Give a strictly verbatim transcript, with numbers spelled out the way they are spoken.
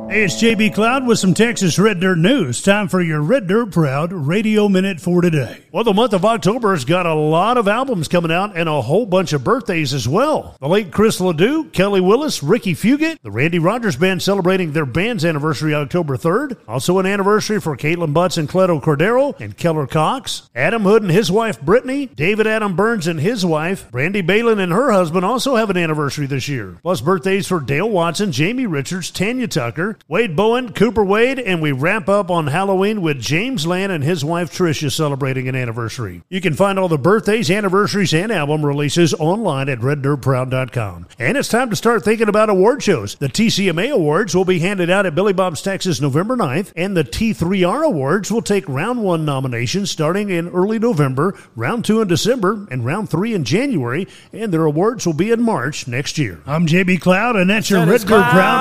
Hey, it's J B Cloud with some Texas Red Dirt news. Time for your Red Dirt Proud Radio Minute for today. Well, the month of October has got a lot of albums coming out and a whole bunch of birthdays as well. The late Chris Ledoux, Kelly Willis, Ricky Fugit, the Randy Rogers Band celebrating their band's anniversary October third. Also an anniversary for Caitlin Butts and Cleto Cordero and Keller Cox. Adam Hood and his wife Brittany. David Adam Burns and his wife. Brandy Balin and her husband also have an anniversary this year. Plus birthdays for Dale Watson, Jamie Richards, Tanya Tucker, Wade Bowen, Cooper Wade, and we wrap up on Halloween with James Land and his wife Tricia celebrating an anniversary. You can find all the birthdays, anniversaries, and album releases online at red dirt proud dot com. And it's time to start thinking about award shows. The T C M A Awards will be handed out at Billy Bob's Texas November ninth, and the T three R Awards will take round one nominations starting in early November, round two in December, and round three in January, and their awards will be in March next year. I'm J B Cloud, and that's your That Red is Dirt Proud